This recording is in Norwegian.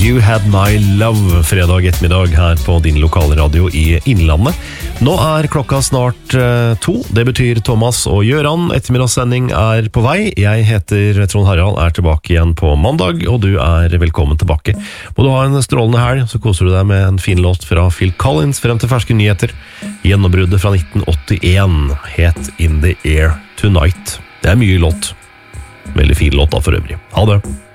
You Had My Love, fredag ettermiddag her på din lokale radio i Innlandet. Nå klokka snart 2, det betyr Thomas og Gjøran. Ettermiddagssending på vei. Jeg heter Trond Harald, tilbake igjen på mandag, og du velkommen tilbake. Må du ha en strålende helg, så koser du deg med en fin låt fra Phil Collins frem til ferske nyheter. Gjennombruddet fra 1981 het In the Air Tonight. Det mye låt. Veldig fin låt da for øvrig. Ha det!